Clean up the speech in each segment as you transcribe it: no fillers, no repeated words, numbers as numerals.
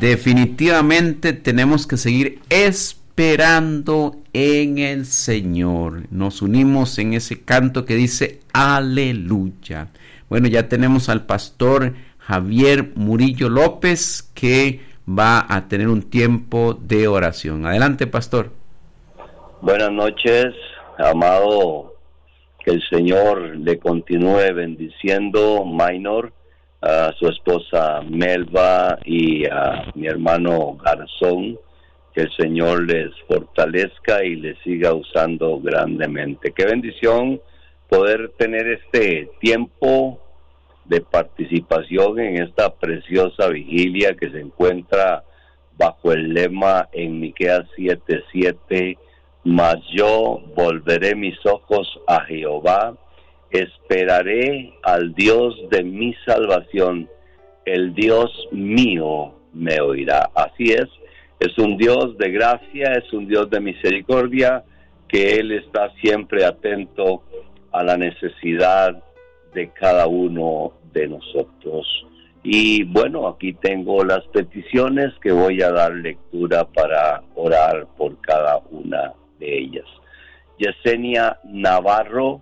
Definitivamente tenemos que seguir esperando en el Señor. Nos unimos en ese canto que dice aleluya. Bueno, ya tenemos al pastor Javier Murillo López, que va a tener un tiempo de oración. Adelante, pastor. Buenas noches, amado. Que el Señor le continúe bendiciendo, Minor, a su esposa Melba y a mi hermano Garzón. Que el Señor les fortalezca y les siga usando grandemente. Qué bendición poder tener este tiempo de participación en esta preciosa vigilia que se encuentra bajo el lema en Miqueas 7:7, mas yo volveré mis ojos a Jehová, esperaré al Dios de mi salvación, el Dios mío me oirá. Así es un Dios de gracia, es un Dios de misericordia, que Él está siempre atento a la necesidad de cada uno de nosotros. Y bueno, aquí tengo las peticiones que voy a dar lectura para orar por cada una de ellas. Yesenia Navarro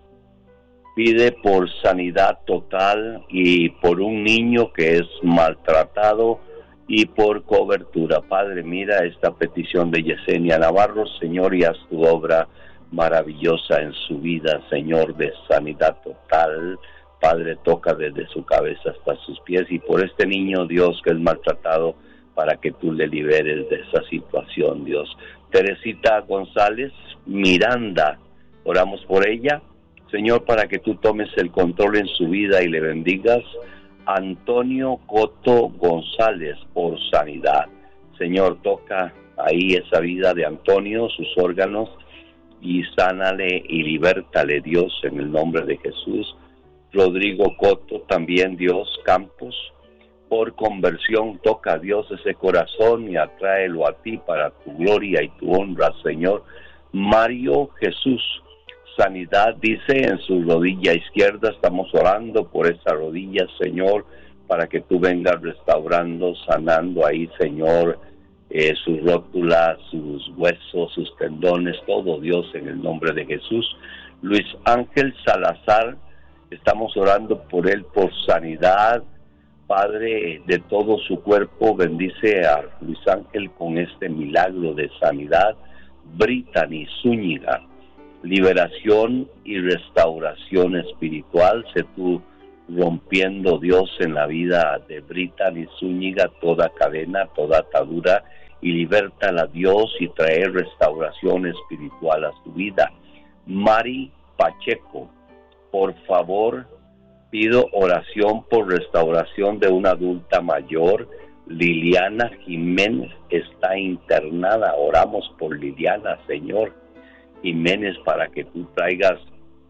pide por sanidad total y por un niño que es maltratado y por cobertura. Padre, mira esta petición de Yesenia Navarro, Señor, y haz tu obra maravillosa en su vida, Señor, de sanidad total. Padre, toca desde su cabeza hasta sus pies, y por este niño, Dios, que es maltratado, para que tú le liberes de esa situación, Dios. Teresita González Miranda, oramos por ella, Señor, para que tú tomes el control en su vida y le bendigas. Antonio Coto González, por sanidad. Señor, toca ahí esa vida de Antonio, sus órganos, y sánale y libértale, Dios, en el nombre de Jesús. Rodrigo Coto, también, Dios, Campos, por conversión, toca a Dios ese corazón y atráelo a ti para tu gloria y tu honra, Señor. Mario Jesús, sanidad, dice, en su rodilla izquierda. Estamos orando por esa rodilla, Señor, para que tú vengas restaurando, sanando ahí, Señor, sus rótulas, sus huesos, sus tendones, todo, Dios, en el nombre de Jesús. Luis Ángel Salazar, estamos orando por él, por sanidad, Padre, de todo su cuerpo. Bendice a Luis Ángel con este milagro de sanidad. Brittany Zúñiga, liberación y restauración espiritual. Sé tú rompiendo, Dios, en la vida de Brittany Zúñiga toda cadena, toda atadura, y libértala, Dios, y traer restauración espiritual a su vida. Mari Pacheco, por favor, pido oración por restauración de una adulta mayor. Liliana Jiménez está internada. Oramos por Liliana, Señor Jiménez, para que tú traigas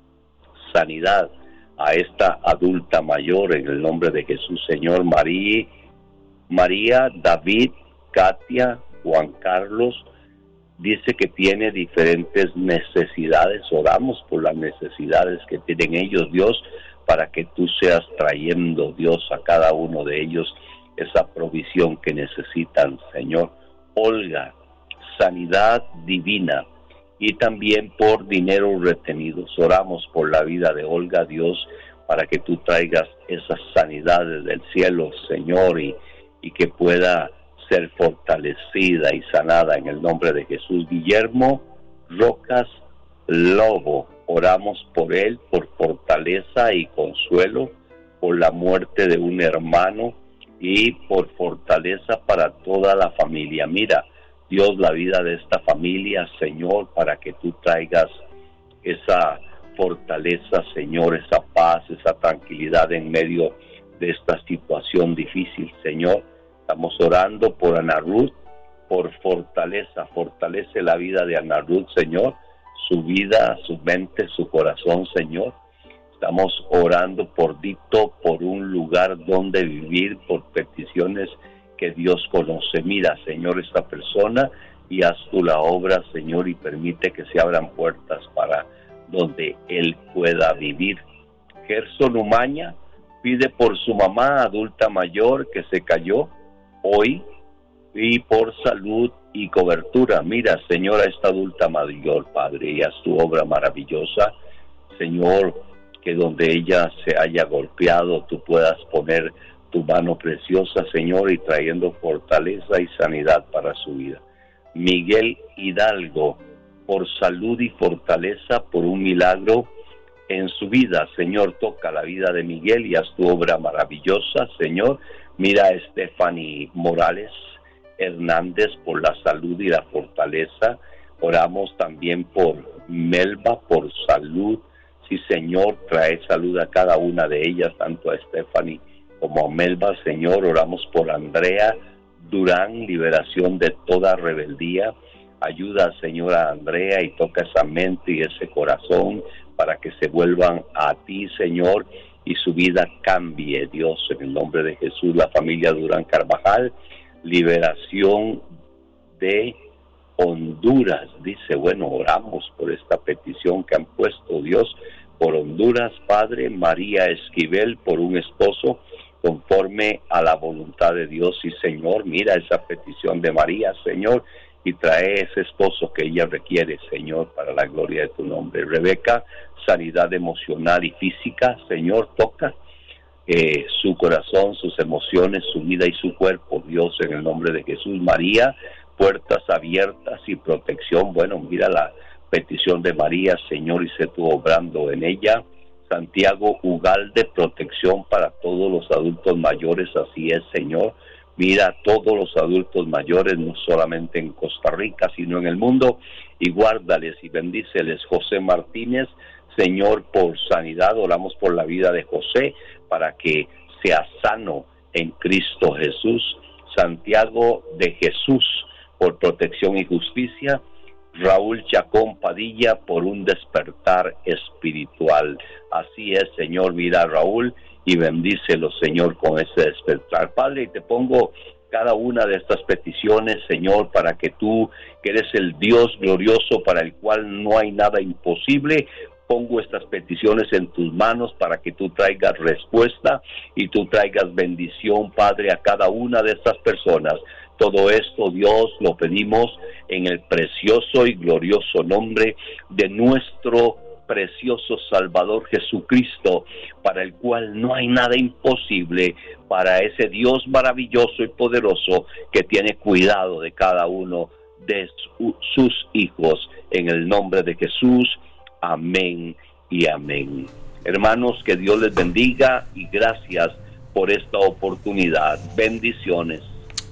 sanidad a esta adulta mayor en el nombre de Jesús, Señor. María, David, Katia, Juan Carlos, dice que tiene diferentes necesidades. Oramos por las necesidades que tienen ellos, Dios, para que tú seas trayendo, Dios, a cada uno de ellos esa provisión que necesitan, Señor. Olga, sanidad divina, y también por dinero retenidos. Oramos por la vida de Olga, Dios, para que tú traigas esas sanidades del cielo, Señor, y que pueda ser fortalecida y sanada en el nombre de Jesús. Guillermo Rocas Lobo, oramos por él, por fortaleza y consuelo, por la muerte de un hermano y por fortaleza para toda la familia. Mira, Dios, la vida de esta familia, Señor, para que tú traigas esa fortaleza, Señor, esa paz, esa tranquilidad en medio de esta situación difícil, Señor. Estamos orando por Ana Ruth, por fortaleza. Fortalece la vida de Ana Ruth, Señor, su vida, su mente, su corazón, Señor. Estamos orando por Dito, por un lugar donde vivir, por peticiones que Dios conoce. Mira, Señor, esta persona, y haz tú la obra, Señor, y permite que se abran puertas para donde él pueda vivir. Gerson Umaña pide por su mamá adulta mayor que se cayó hoy y por salud y cobertura. Mira, Señor, a esta adulta mayor, Padre, y haz tu obra maravillosa, Señor, que donde ella se haya golpeado, tú puedas poner tu mano preciosa, Señor, y trayendo fortaleza y sanidad para su vida. Miguel Hidalgo, por salud y fortaleza, por un milagro en su vida, Señor, toca la vida de Miguel y haz tu obra maravillosa, Señor. Mira a Stephanie Morales Hernández por la salud y la fortaleza. Oramos también por Melba, por salud. Sí, Señor, trae salud a cada una de ellas, tanto a Stephanie como a Melba, Señor. Oramos por Andrea Durán, liberación de toda rebeldía. Ayuda, Señor, a Andrea y toca esa mente y ese corazón para que se vuelvan a ti, Señor, y su vida cambie, Dios, en el nombre de Jesús. La familia Durán Carvajal, liberación de Honduras, dice, bueno, oramos por esta petición que han puesto, Dios, por Honduras, Padre. María Esquivel, por un esposo conforme a la voluntad de Dios. Y Señor, mira esa petición de María, Señor, y trae ese esposo que ella requiere, Señor, para la gloria de tu nombre. Rebeca, sanidad emocional y física, Señor, toca su corazón, sus emociones, su vida y su cuerpo, Dios, en el nombre de Jesús. María, puertas abiertas y protección. Bueno, mira la petición de María, Señor, y sé tú obrando en ella. Santiago Ugalde, protección para todos los adultos mayores, así es, Señor. Mira a todos los adultos mayores, no solamente en Costa Rica, sino en el mundo, y guárdales y bendíceles. José Martínez, Señor, por sanidad, oramos por la vida de José, para que sea sano en Cristo Jesús. Santiago de Jesús, por protección y justicia. Raúl Chacón Padilla, por un despertar espiritual. Así es, Señor, mira a Raúl y bendícelo, Señor, con ese despertar. Padre, y te pongo cada una de estas peticiones, Señor, para que tú, que eres el Dios glorioso para el cual no hay nada imposible, pongo estas peticiones en tus manos para que tú traigas respuesta y tú traigas bendición, Padre, a cada una de estas personas. Todo esto, Dios, lo pedimos en el precioso y glorioso nombre de nuestro precioso Salvador Jesucristo, para el cual no hay nada imposible, para ese Dios maravilloso y poderoso que tiene cuidado de cada uno de sus hijos. En el nombre de Jesús, amén y amén. Hermanos, que Dios les bendiga y gracias por esta oportunidad. Bendiciones.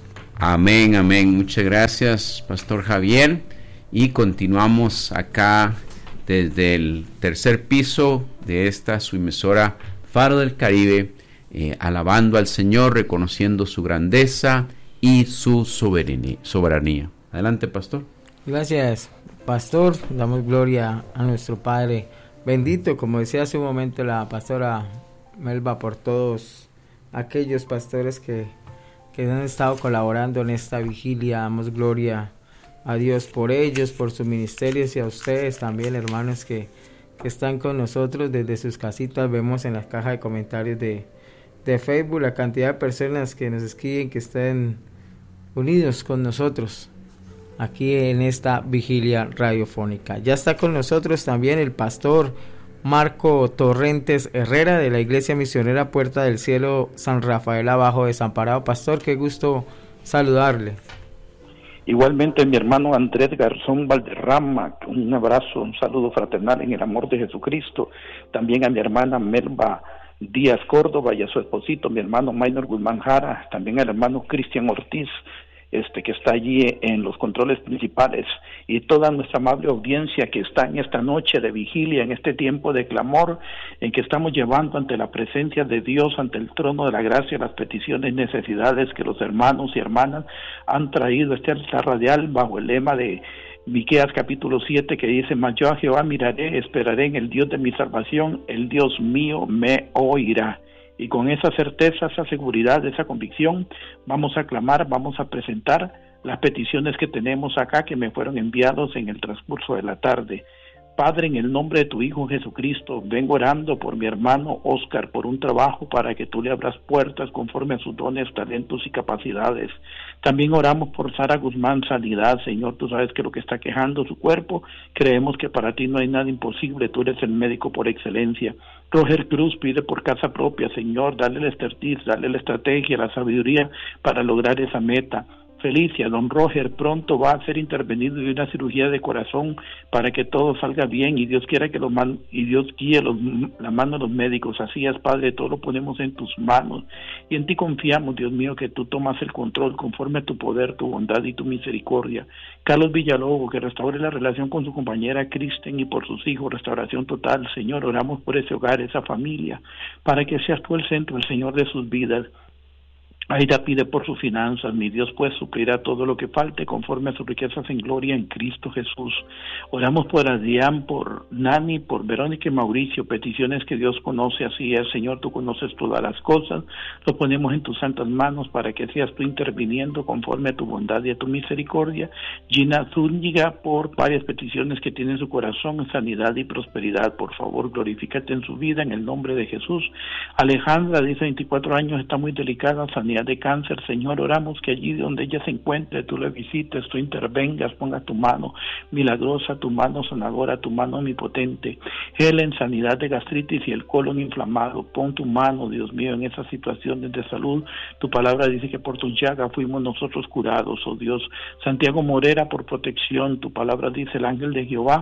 Amén, amén. Muchas gracias, Pastor Javier. Y continuamos acá desde el tercer piso de esta su emisora Faro del Caribe, alabando al Señor, reconociendo su grandeza y su soberanía. Adelante, Pastor. Gracias, Pastor. Damos gloria a nuestro Padre bendito, como decía hace un momento la pastora Melba, por todos aquellos pastores que han estado colaborando en esta vigilia. Damos gloria a Dios por ellos, por sus ministerios, y a ustedes también, hermanos, que están con nosotros desde sus casitas. Vemos en la caja de comentarios de Facebook la cantidad de personas que nos escriben, que estén unidos con nosotros aquí en esta vigilia radiofónica. Ya está con nosotros también el pastor Marco Torrentes Herrera, de la Iglesia Misionera Puerta del Cielo San Rafael Abajo, Desamparado. Pastor, qué gusto saludarle. Igualmente, mi hermano Andrés Garzón Valderrama, un abrazo, un saludo fraternal en el amor de Jesucristo. También a mi hermana Melba Díaz Córdoba y a su esposito, mi hermano Maynor Guzmán Jara. También al hermano Cristian Ortiz, que está allí en los controles principales, y toda nuestra amable audiencia que está en esta noche de vigilia, en este tiempo de clamor, en que estamos llevando ante la presencia de Dios, ante el trono de la gracia, las peticiones y necesidades que los hermanos y hermanas han traído a este altar radial bajo el lema de Miqueas capítulo 7, que dice: mas yo a Jehová miraré, esperaré en el Dios de mi salvación, el Dios mío me oirá. Y con esa certeza, esa seguridad, esa convicción, vamos a clamar, vamos a presentar las peticiones que tenemos acá, que me fueron enviados en el transcurso de la tarde. Padre, en el nombre de tu Hijo Jesucristo, vengo orando por mi hermano Oscar, por un trabajo para que tú le abras puertas conforme a sus dones, talentos y capacidades. También oramos por Sara Guzmán, sanidad, Señor, tú sabes que lo que está quejando su cuerpo, creemos que para ti no hay nada imposible, tú eres el médico por excelencia. Roger Cruz pide por casa propia, Señor, dale la expertise, dale la estrategia, la sabiduría para lograr esa meta. Felicia, don Roger pronto va a ser intervenido de una cirugía de corazón para que todo salga bien y Dios quiera que Dios guíe la mano de los médicos. Así es, Padre, todo lo ponemos en tus manos y en ti confiamos, Dios mío, que tú tomas el control conforme a tu poder, tu bondad y tu misericordia. Carlos Villalobos, que restaure la relación con su compañera Kristen y por sus hijos, restauración total. Señor, oramos por ese hogar, esa familia, para que seas tú el centro, el Señor de sus vidas. Aida pide por sus finanzas, mi Dios pues suplirá todo lo que falte conforme a sus riquezas en gloria en Cristo Jesús. Oramos por Adrián, por Nani, por Verónica y Mauricio, peticiones que Dios conoce, así es, Señor, tú conoces todas las cosas, lo ponemos en tus santas manos para que seas tú interviniendo conforme a tu bondad y a tu misericordia. Gina Zúñiga, por varias peticiones que tiene en su corazón, sanidad y prosperidad, por favor, glorifícate en su vida en el nombre de Jesús. Alejandra, dice 24 años, está muy delicada, sanidad de cáncer, Señor, oramos que allí donde ella se encuentre, tú le visites, tú intervengas, ponga tu mano milagrosa, tu mano sanadora, tu mano omnipotente. Helen, sanidad de gastritis y el colon inflamado, pon tu mano, Dios mío, en esas situaciones de salud. Tu palabra dice que por tu llaga fuimos nosotros curados, oh Dios. Santiago Morera, por protección, tu palabra dice, el ángel de Jehová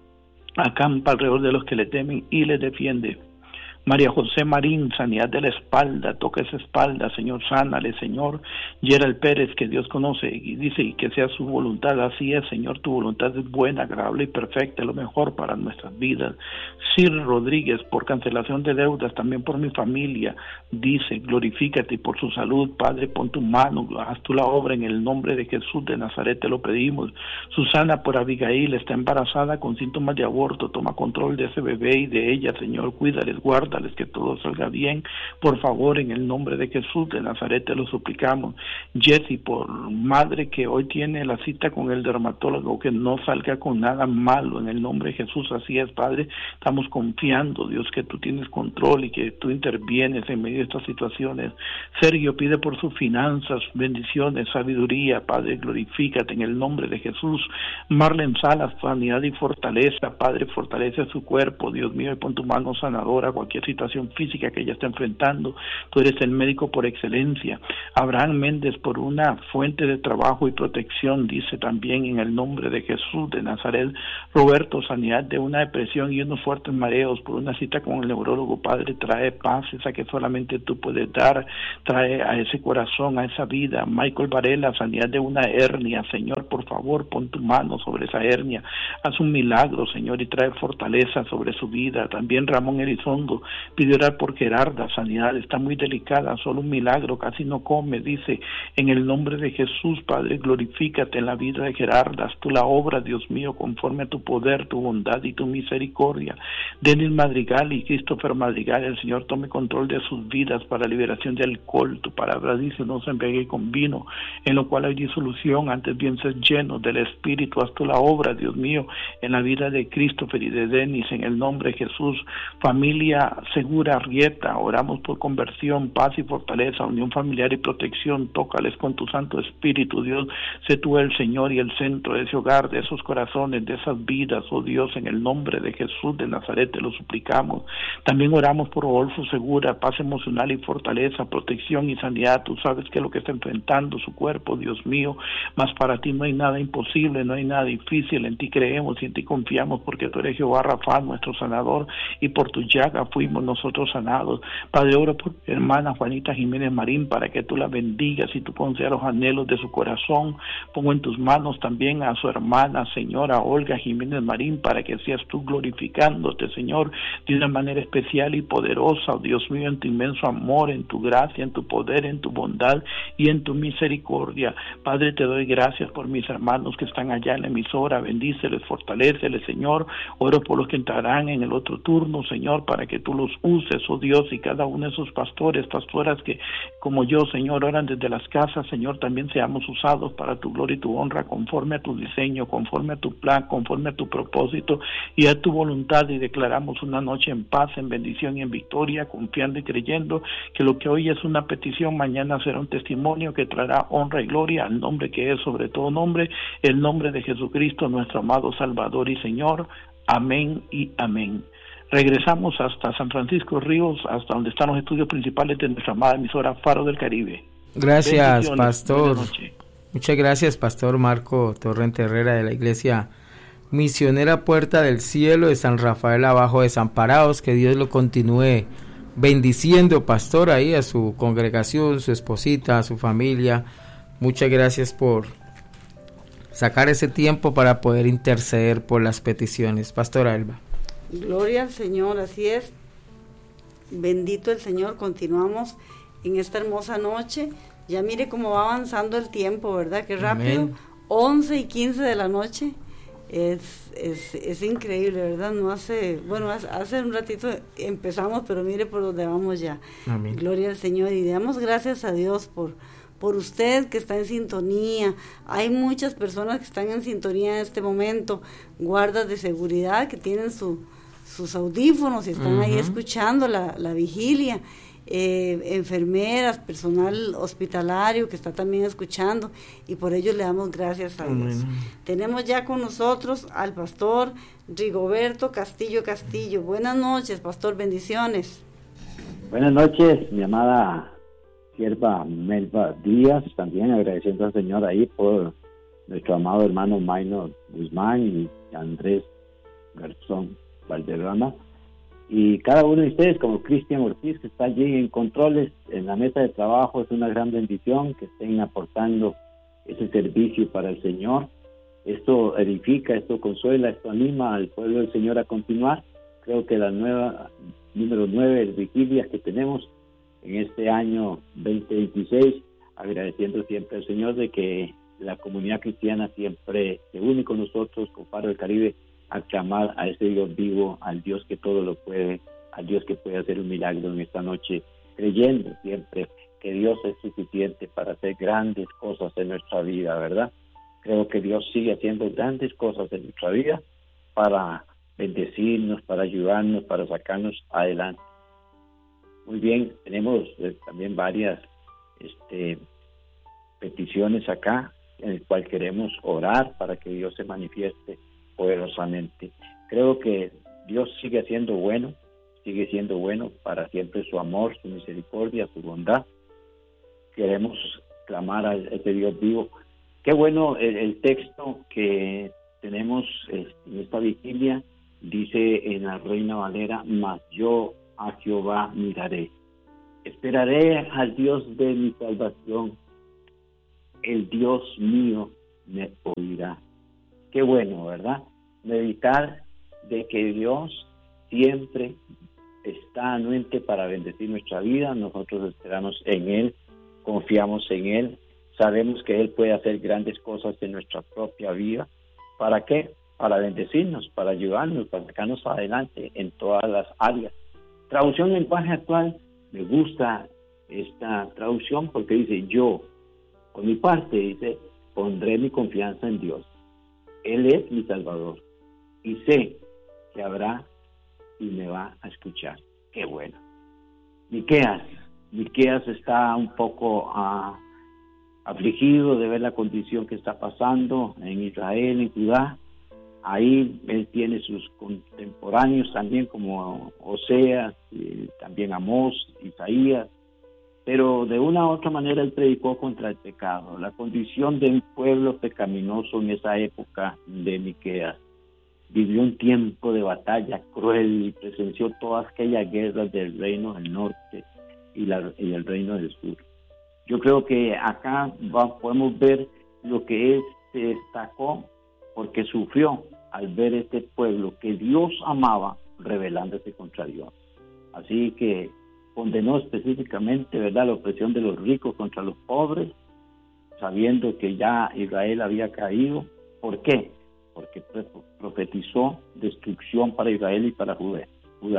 acampa alrededor de los que le temen y le defiende. María José Marín, sanidad de la espalda, toca esa espalda, Señor, sánale, Señor. Gerald Pérez, que Dios conoce y dice y que sea su voluntad, así es, Señor, tu voluntad es buena, agradable y perfecta, lo mejor para nuestras vidas. Sir Rodríguez, por cancelación de deudas, también por mi familia, dice, glorifícate por su salud, Padre, pon tu mano, haz tú la obra en el nombre de Jesús de Nazaret, te lo pedimos. Susana, por Abigail, está embarazada con síntomas de aborto, toma control de ese bebé y de ella, Señor, cuídales, guárdales, que todo salga bien, por favor, en el nombre de Jesús de Nazaret te lo suplicamos. Jessie, por madre que hoy tiene la cita con el dermatólogo, que no salga con nada malo, en el nombre de Jesús, así es, Padre, estamos confiando, Dios, que tú tienes control y que tú intervienes en medio de estas situaciones. Sergio pide por sus finanzas, bendiciones, sabiduría, Padre, glorifícate en el nombre de Jesús. Marlene Salas, sanidad y fortaleza, Padre, fortalece su cuerpo, Dios mío, y pon tu mano sanadora a cualquier situación física que ella está enfrentando, tú eres el médico por excelencia. Abraham Méndez, por una fuente de trabajo y protección, dice también en el nombre de Jesús de Nazaret. Roberto, sanidad de una depresión y unos fuertes mareos, por una cita con el neurólogo, Padre, trae paz, esa que solamente tú puedes dar, trae a ese corazón, a esa vida. Michael Varela, sanidad de una hernia, Señor, por favor, pon tu mano sobre esa hernia, haz un milagro, Señor, y trae fortaleza sobre su vida. También Ramón Elizondo pide orar por Gerarda, sanidad, está muy delicada, solo un milagro, casi no come, dice, en el nombre de Jesús, Padre, glorifícate en la vida de Gerarda, haz tú la obra, Dios mío, conforme a tu poder, tu bondad y tu misericordia. Denis Madrigal y Christopher Madrigal, el Señor tome control de sus vidas para liberación de alcohol, tu palabra dice, no se embriague con vino, en lo cual hay disolución, antes bien ser llenos del Espíritu, haz tú la obra, Dios mío, en la vida de Christopher y de Denis, en el nombre de Jesús. Familia Segura Arrieta, oramos por conversión, paz y fortaleza, unión familiar y protección, tócales con tu Santo Espíritu, Dios, sé tú el Señor y el centro de ese hogar, de esos corazones, de esas vidas, oh Dios, en el nombre de Jesús de Nazaret te lo suplicamos. También oramos por Rodolfo Segura, paz emocional y fortaleza, protección y sanidad, tú sabes que es lo que está enfrentando su cuerpo, Dios mío, mas para ti no hay nada imposible, no hay nada difícil, en ti creemos y en ti confiamos, porque tú eres Jehová Rafa, nuestro sanador, y por tu llaga fuimos nosotros sanados. Padre, oro por mi hermana Juanita Jiménez Marín para que tú la bendigas y tú concedas los anhelos de su corazón. Pongo en tus manos también a su hermana, señora Olga Jiménez Marín, para que seas tú glorificándote, Señor, de una manera especial y poderosa, oh Dios mío, en tu inmenso amor, en tu gracia, en tu poder, en tu bondad y en tu misericordia. Padre, te doy gracias por mis hermanos que están allá en la emisora, bendíceles, fortaléceles, Señor. Oro por los que entrarán en el otro turno, Señor, para que tú los uses, oh Dios, y cada uno de esos pastores, pastoras que como yo, Señor, oran desde las casas, Señor, también seamos usados para tu gloria y tu honra, conforme a tu diseño, conforme a tu plan, conforme a tu propósito y a tu voluntad, y declaramos una noche en paz, en bendición y en victoria, confiando y creyendo que lo que hoy es una petición, mañana será un testimonio que traerá honra y gloria al nombre que es sobre todo nombre, el nombre de Jesucristo, nuestro amado Salvador y Señor. Amén y amén. Regresamos hasta San Francisco Ríos, hasta donde están los estudios principales de nuestra amada emisora Faro del Caribe. Gracias, pastor. Muchas gracias, pastor Marco Torrente Herrera, de la Iglesia Misionera Puerta del Cielo de San Rafael Abajo Desamparados. Que Dios lo continúe bendiciendo, pastor, ahí a su congregación, su esposita, a su familia. Muchas gracias por sacar ese tiempo para poder interceder por las peticiones. Pastora Elba. Gloria al Señor, así es. Bendito el Señor. Continuamos en esta hermosa noche. Ya mire cómo va avanzando el tiempo, ¿verdad? Qué rápido. Amén. 11:15 de la noche. Es increíble, ¿verdad? No hace un ratito empezamos, pero mire por dónde vamos ya. Amén. Gloria al Señor, y damos gracias a Dios por usted que está en sintonía. Hay muchas personas que están en sintonía en este momento, guardas de seguridad que tienen sus audífonos y están ahí escuchando la vigilia, enfermeras, personal hospitalario que está también escuchando, y por ello le damos gracias a Dios. Tenemos ya con nosotros al pastor Rigoberto Castillo. Buenas noches, pastor, bendiciones. Buenas noches, mi amada sierva Melba Díaz, también agradeciendo al Señor ahí por nuestro amado hermano Maynor Guzmán y Andrés Garzón Valderrama, y cada uno de ustedes, como Cristian Ortiz, que está allí en controles, en la mesa de trabajo. Es una gran bendición que estén aportando ese servicio para el Señor. Esto edifica, esto consuela, esto anima al pueblo del Señor a continuar. Creo que la número 9 de vigilias que tenemos en este año 2026, agradeciendo siempre al Señor de que la comunidad cristiana siempre se une con nosotros, con Faro del Caribe, a clamar a ese Dios vivo, al Dios que todo lo puede, al Dios que puede hacer un milagro en esta noche, creyendo siempre que Dios es suficiente para hacer grandes cosas en nuestra vida, ¿verdad? Creo que Dios sigue haciendo grandes cosas en nuestra vida para bendecirnos, para ayudarnos, para sacarnos adelante. Muy bien, tenemos también varias peticiones acá, en el cual queremos orar para que Dios se manifieste poderosamente. Creo que Dios sigue siendo bueno para siempre, su amor, su misericordia, su bondad. Queremos clamar a ese Dios vivo. Qué bueno el texto que tenemos en esta vigilia, dice en la Reina Valera: mas yo a Jehová miraré, esperaré al Dios de mi salvación, el Dios mío me oirá. Qué bueno, ¿verdad? Meditar de que Dios siempre está anuente para bendecir nuestra vida. Nosotros esperamos en Él, confiamos en Él, sabemos que Él puede hacer grandes cosas en nuestra propia vida. ¿Para qué? Para bendecirnos, para ayudarnos, para sacarnos adelante en todas las áreas. Traducción lenguaje actual, me gusta esta traducción porque dice: yo, por mi parte, dice, pondré mi confianza en Dios. Él es mi Salvador y sé que habrá y me va a escuchar. Qué bueno. Miqueas está un poco afligido de ver la condición que está pasando en Israel, en Judá. Ahí él tiene sus contemporáneos también, como Oseas, también Amós, Isaías, pero de una u otra manera él predicó contra el pecado, la condición de un pueblo pecaminoso en esa época de Miqueas. Vivió un tiempo de batalla cruel y presenció todas aquellas guerras del reino del norte y el reino del sur. Yo creo que acá podemos ver lo que él se destacó porque sufrió al ver este pueblo que Dios amaba rebelándose contra Dios. Así que condenó específicamente, ¿verdad?, la opresión de los ricos contra los pobres, sabiendo que ya Israel había caído. ¿Por qué? Porque profetizó destrucción para Israel y para Judá.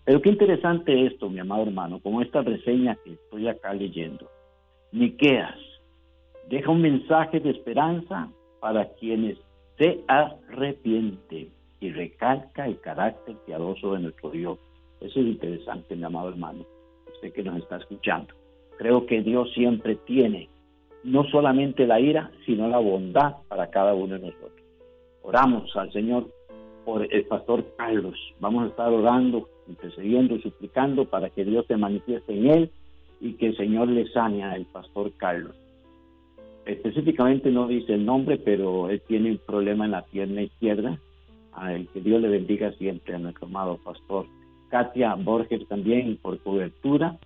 Pero qué interesante esto, mi amado hermano, como esta reseña que estoy acá leyendo. Miqueas deja un mensaje de esperanza para quienes se arrepienten y recalca el carácter piadoso de nuestro Dios. Eso es interesante, mi amado hermano, usted que nos está escuchando. Creo que Dios siempre tiene no solamente la ira, sino la bondad para cada uno de nosotros. Oramos al Señor por el pastor Carlos. Vamos a estar orando, intercediendo y suplicando para que Dios se manifieste en él y que el Señor le sane al pastor Carlos. Específicamente no dice el nombre, pero él tiene un problema en la pierna izquierda. Que Dios le bendiga siempre a nuestro amado pastor. Katia Borges también por cobertura.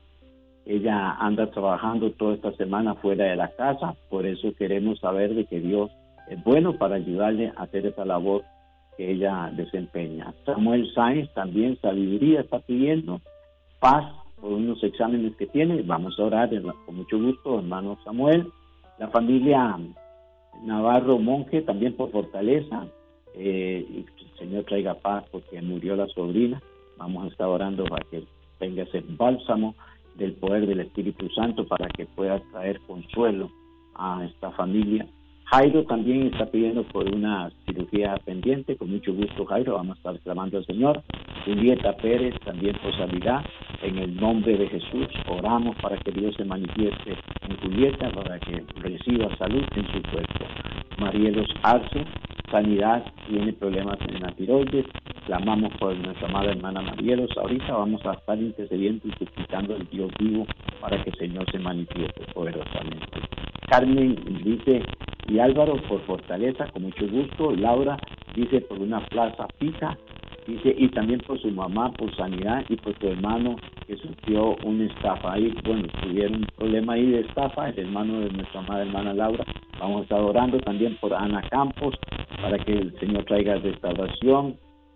Ella anda trabajando toda esta semana fuera de la casa, por eso queremos saber de que Dios es bueno para ayudarle a hacer esa labor que ella desempeña. Samuel Sáenz también, sabiduría, está pidiendo paz por unos exámenes que tiene. Vamos a orar con mucho gusto, hermano Samuel. La familia Navarro Monje también por fortaleza. Y que el Señor traiga paz porque murió la sobrina. Vamos a estar orando para que tenga ese bálsamo del poder del Espíritu Santo para que pueda traer consuelo a esta familia. Jairo también está pidiendo por una cirugía pendiente. Con mucho gusto, Jairo, vamos a estar clamando al Señor. Julieta Pérez también por sanidad. En el nombre de Jesús oramos para que Dios se manifieste en Julieta, para que reciba salud en su cuerpo. Marielos Arce, sanidad, tiene problemas en la tiroides. Clamamos por nuestra amada hermana Marielos. Ahorita vamos a estar intercediendo y suplicando al Dios vivo para que el Señor se manifieste poderosamente. Carmen dice, y Álvaro por fortaleza, con mucho gusto. Laura dice por una plaza fija, dice, y también por su mamá por sanidad y por su hermano que sufrió una estafa ahí. Bueno, tuvieron un problema ahí de estafa, el hermano de nuestra amada hermana Laura. Vamos a estar orando también por Ana Campos para que el Señor traiga restauración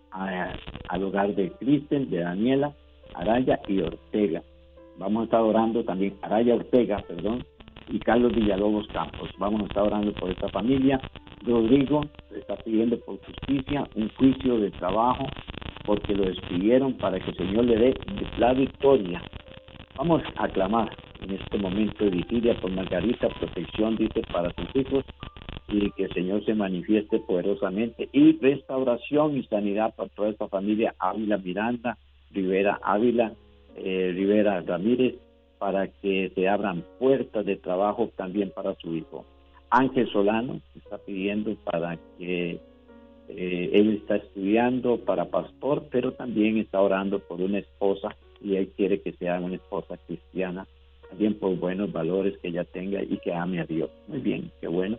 al hogar de Kristen, de Daniela, Araya y Ortega. Vamos a estar orando también, Araya Ortega, perdón, y Carlos Villalobos Campos. Vamos a estar orando por esta familia. Rodrigo está pidiendo por justicia un juicio de trabajo porque lo despidieron, para que el Señor le dé la victoria. Vamos a clamar en este momento de vigilia por Margarita, protección, dice, para sus hijos, y que el Señor se manifieste poderosamente, y restauración y sanidad para toda esta familia, Ávila Miranda, Rivera Ávila, Rivera Ramírez, para que se abran puertas de trabajo también para su hijo. Ángel Solano está pidiendo para que él está estudiando para pastor, pero también está orando por una esposa, y él quiere que sea una esposa cristiana, también por buenos valores que ella tenga y que ame a Dios. Muy bien, qué bueno.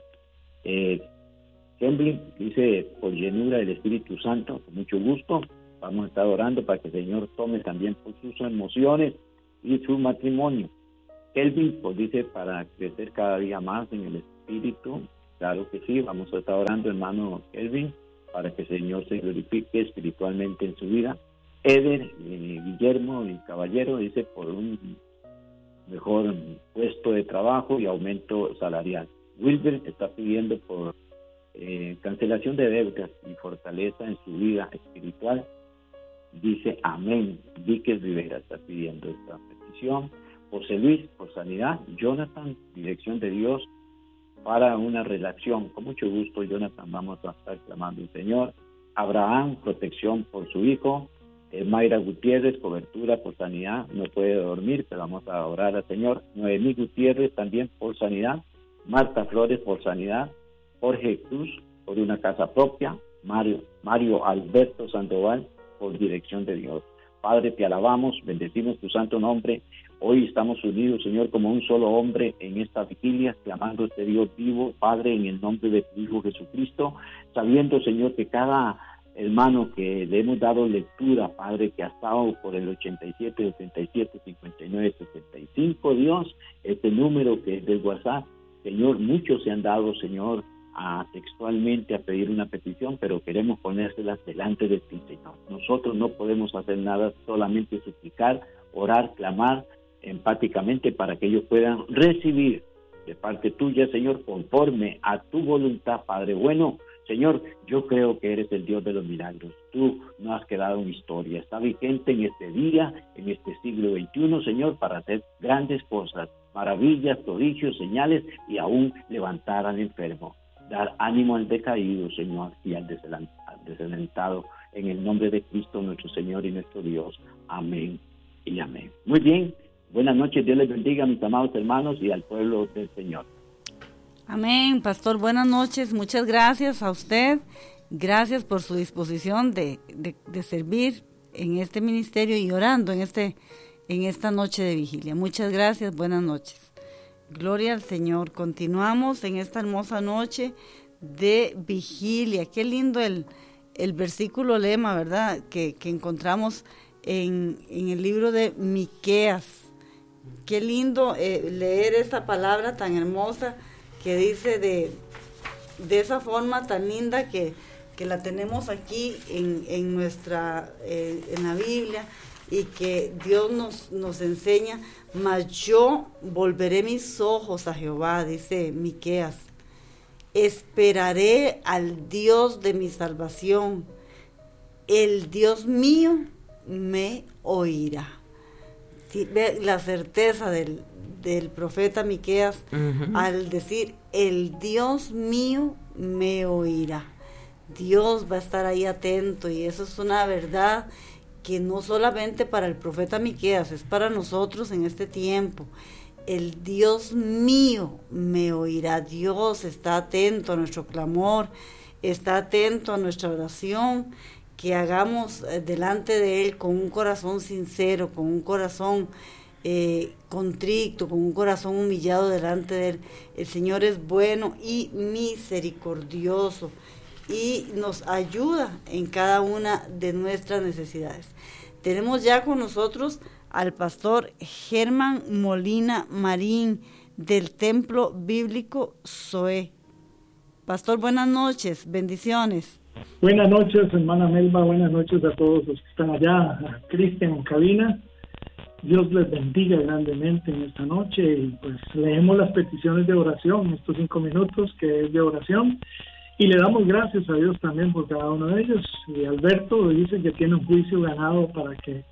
Kemblin dice por llenura del Espíritu Santo, con mucho gusto. Vamos a estar orando para que el Señor tome también por sus emociones y su matrimonio. Kelvin pues dice para crecer cada día más en el Espíritu. Claro que sí, vamos a estar orando, hermano Kelvin, para que el Señor se glorifique espiritualmente en su vida. Eder Guillermo y Caballero dice por un mejor puesto de trabajo y aumento salarial. Wilber está pidiendo por cancelación de deudas y fortaleza en su vida espiritual. Dice amén. Víquez Rivera está pidiendo esta petición. José Luis por sanidad. Jonathan, dirección de Dios para una relación. Con mucho gusto, Jonathan, vamos a estar clamando al Señor. Abraham, protección por su hijo. Mayra Gutiérrez, cobertura por sanidad. No puede dormir, pero vamos a orar al Señor. Noemí Gutiérrez también por sanidad. Marta Flores por sanidad. Jorge Cruz por una casa propia. Mario Alberto Sandoval por dirección de Dios. Padre, te alabamos, bendecimos tu santo nombre. Hoy estamos unidos, Señor, como un solo hombre en esta vigilia, clamando a este Dios vivo, Padre, en el nombre de tu Hijo Jesucristo, sabiendo, Señor, que cada hermano que le hemos dado lectura, Padre, que ha estado por el 87, 87, 59, 65, Dios, este número que es del WhatsApp, Señor, muchos se han dado, Señor, textualmente a pedir una petición, pero queremos ponérselas delante de ti, Señor. Nosotros no podemos hacer nada, solamente suplicar, orar, clamar empáticamente para que ellos puedan recibir de parte tuya, Señor, conforme a tu voluntad, Padre bueno. Señor, yo creo que eres el Dios de los milagros. Tú no has quedado en historia. Está vigente en este día, en este siglo XXI, Señor, para hacer grandes cosas, maravillas, prodigios, señales y aún levantar al enfermo. Dar ánimo al decaído, Señor, y al desalentado. En el nombre de Cristo, nuestro Señor y nuestro Dios. Amén y amén. Muy bien. Buenas noches. Dios les bendiga, mis amados hermanos, y al pueblo del Señor. Amén, pastor, buenas noches, muchas gracias a usted, gracias por su disposición de servir en este ministerio y orando en esta noche de vigilia. Muchas gracias, buenas noches. Gloria al Señor. Continuamos en esta hermosa noche de vigilia. Qué lindo el versículo lema, ¿verdad?, que encontramos en el libro de Miqueas. Qué lindo leer esta palabra tan hermosa que dice de esa forma tan linda que la tenemos aquí en la Biblia, y que Dios nos enseña. Mas yo volveré mis ojos a Jehová, dice Miqueas, esperaré al Dios de mi salvación, el Dios mío me oirá. Sí, ve la certeza del profeta Miqueas, al decir, el Dios mío me oirá. Dios va a estar ahí atento, y eso es una verdad que no solamente para el profeta Miqueas, es para nosotros en este tiempo. El Dios mío me oirá. Dios está atento a nuestro clamor, está atento a nuestra oración, que hagamos delante de Él con un corazón sincero, con un corazón contrito, con un corazón humillado delante de Él. El Señor es bueno y misericordioso, y nos ayuda en cada una de nuestras necesidades. Tenemos ya con nosotros al pastor Germán Molina Marín, del Templo Bíblico Zoé. Pastor, buenas noches, bendiciones. Buenas noches, hermana Melba, buenas noches a todos los que están allá, a Cristian en cabina. Dios les bendiga grandemente en esta noche, y pues leemos las peticiones de oración, estos 5 minutos que es de oración, y le damos gracias a Dios también por cada uno de ellos. Y Alberto dice que tiene un juicio ganado para que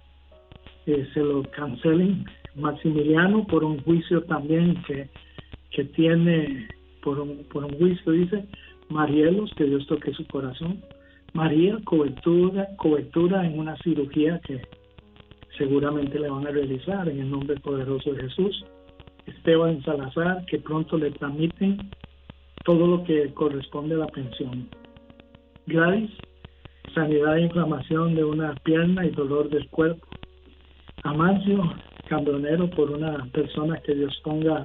se lo cancelen. Maximiliano, por un juicio también que tiene, por un juicio, dice Marielos, que Dios toque su corazón. María, cobertura en una cirugía que seguramente le van a realizar en el nombre poderoso de Jesús. Esteban Salazar, que pronto le tramiten todo lo que corresponde a la pensión. Gladys, sanidad e inflamación de una pierna y dolor del cuerpo. Amancio Cambronero, por una persona que Dios ponga,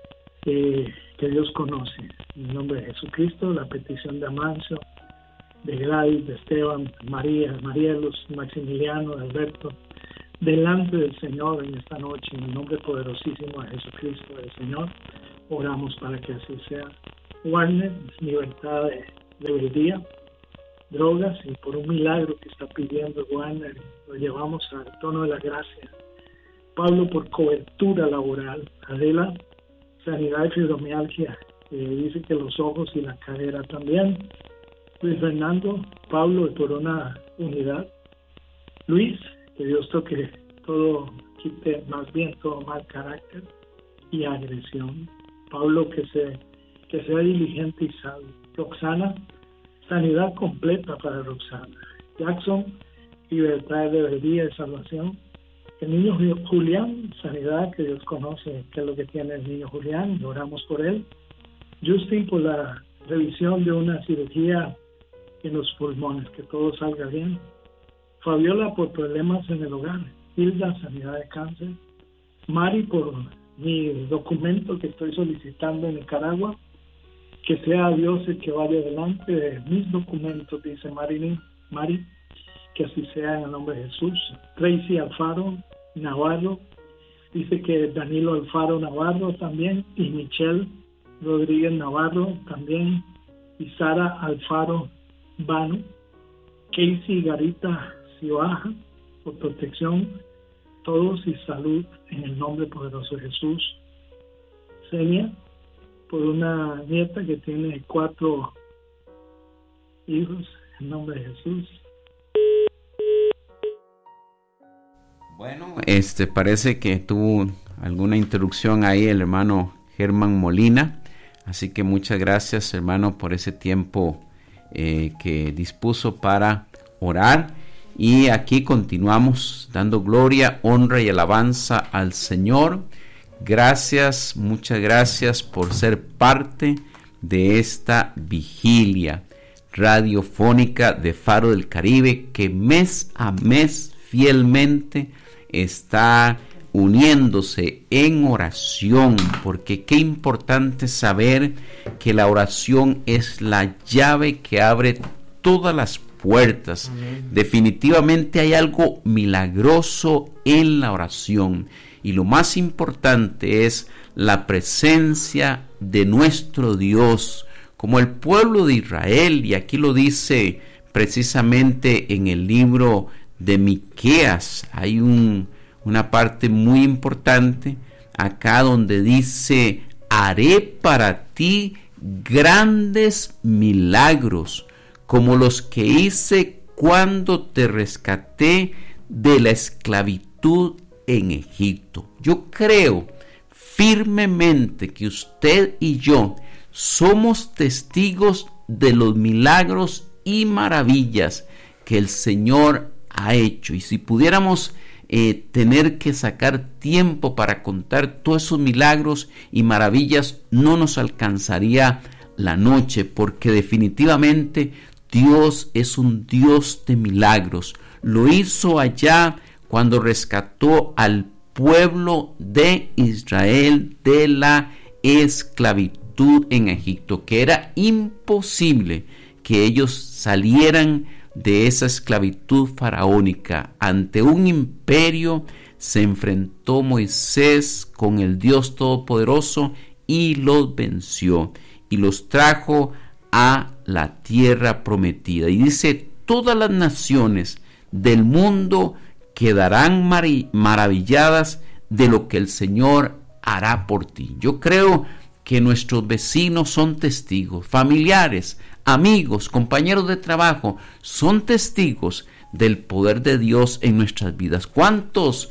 que Dios conoce. En el nombre de Jesucristo, la petición de Amancio, de Gladys, de Esteban, María, Marielos, Maximiliano, de Alberto, delante del Señor en esta noche, en el nombre poderosísimo de Jesucristo, del Señor, oramos para que así sea. Warner, libertad de rebeldía, drogas, y por un milagro que está pidiendo Warner, lo llevamos al trono de la gracia. Pablo, por cobertura laboral. Adela, sanidad de fibromialgia, dice que los ojos y la cadera también. Luis Fernando, Pablo, por una unidad. Luis, que Dios toque todo, quite más bien todo mal carácter y agresión. Pablo, que sea diligente y sabio. Roxana, sanidad completa para Roxana. Jackson, libertad de rebeldía y salvación. El niño Julián, sanidad, que Dios conoce qué es lo que tiene el niño Julián, y oramos por él. Justin, por la revisión de una cirugía en los pulmones, que todo salga bien. Fabiola, por problemas en el hogar. Hilda, sanidad de cáncer. Mari, por mi documento que estoy solicitando en Nicaragua, que sea Dios el que vaya delante de mis documentos, dice Mari, que así sea en el nombre de Jesús. Tracy Alfaro Navarro, dice que Danilo Alfaro Navarro también, y Michelle Rodríguez Navarro también, y Sara Alfaro Vano. Casey Garita Cibaja, por protección, todos, y salud en el nombre poderoso de Jesús. Senia, por una nieta que tiene 4 hijos, en nombre de Jesús. Bueno, parece que tuvo alguna interrupción ahí el hermano Germán Molina, así que muchas gracias, hermano, por ese tiempo que dispuso para orar. Y aquí continuamos dando gloria, honra y alabanza al Señor. Gracias, muchas gracias por ser parte de esta vigilia radiofónica de Faro del Caribe, que mes a mes fielmente está uniéndose en oración, porque qué importante saber que la oración es la llave que abre todas las puertas. Amén. Definitivamente hay algo milagroso en la oración, y lo más importante es la presencia de nuestro Dios, como el pueblo de Israel, y aquí lo dice precisamente en el libro de Miqueas. Hay una parte muy importante acá donde dice: haré para ti grandes milagros, como los que hice cuando te rescaté de la esclavitud en Egipto. Yo creo firmemente que usted y yo somos testigos de los milagros y maravillas que el Señor ha hecho, y si pudiéramos tener que sacar tiempo para contar todos esos milagros y maravillas, no nos alcanzaría la noche, porque definitivamente Dios es un Dios de milagros. Lo hizo allá cuando rescató al pueblo de Israel de la esclavitud en Egipto, que era imposible que ellos salieran de esa esclavitud faraónica. Ante un imperio se enfrentó Moisés con el Dios Todopoderoso y los venció y los trajo a la tierra prometida. Y dice: todas las naciones del mundo quedarán maravilladas de lo que el Señor hará por ti. Yo creo que nuestros vecinos son testigos, familiares, amigos, compañeros de trabajo, son testigos del poder de Dios en nuestras vidas. ¿Cuántos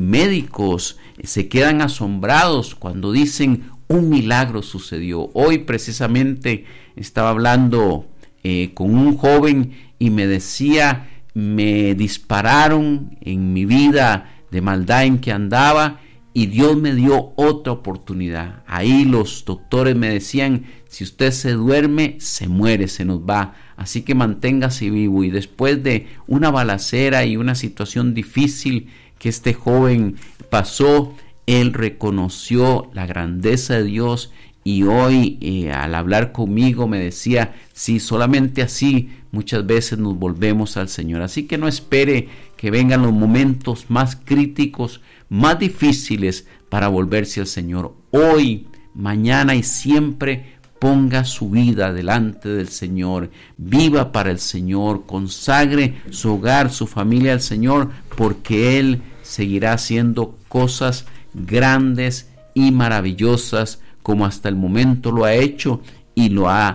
médicos se quedan asombrados cuando dicen un milagro sucedió? Hoy precisamente estaba hablando con un joven y me decía: me dispararon en mi vida de maldad en que andaba y Dios me dio otra oportunidad. Ahí los doctores me decían: si usted se duerme, se muere, se nos va, así que manténgase vivo. Y después de una balacera y una situación difícil que este joven pasó, él reconoció la grandeza de Dios, y hoy al hablar conmigo me decía: sí, solamente así muchas veces nos volvemos al Señor. Así que no espere que vengan los momentos más críticos, más difíciles para volverse al Señor. Hoy, mañana y siempre ponga su vida delante del Señor, viva para el Señor, consagre su hogar, su familia al Señor, porque Él seguirá haciendo cosas grandes y maravillosas como hasta el momento lo ha hecho y